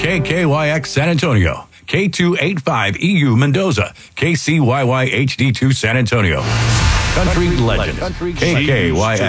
KKYX San Antonio, K285EU Mendoza, KCYY HD2 San Antonio. Country Legend, KKYX.